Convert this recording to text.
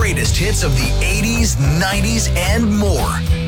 greatest hits of the 80s, 90s, and more.